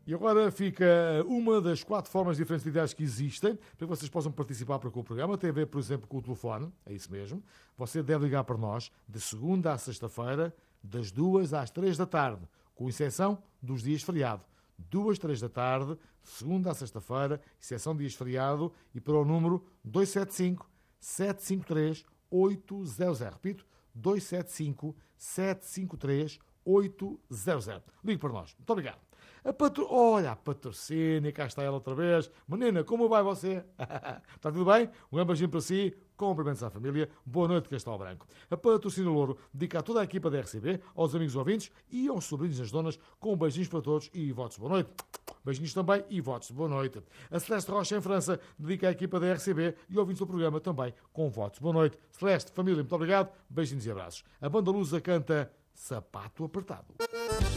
E agora fica uma das 4 formas diferentes de ideias que existem para que vocês possam participar para com o programa. Tem a ver, por exemplo, com o telefone. É isso mesmo. Você deve ligar para nós de segunda à sexta-feira, das 2 às 3 da tarde, com exceção dos dias feriado. 2, 3 da tarde, de segunda à sexta-feira, exceção de dias feriado, e para o número 275-753-800. Repito, 275-753-800. Ligue para nós. Muito obrigado. Olha, a patrocínio, cá está ela outra vez. Menina, como vai você? Está tudo bem? Um grande beijinho para si, cumprimentos à família, boa noite, Castelo Branco. A Patrocínio Louro dedica a toda a equipa da RCB, aos amigos ouvintes e aos sobrinhos das donas, com beijinhos para todos e votos de boa noite. Beijinhos também e votos de boa noite. A Celeste Rocha, em França, dedica à equipa da RCB e ouvintes do programa também, com votos de boa noite. Celeste, família, muito obrigado, beijinhos e abraços. A Banda Lusa canta Sapato Apertado.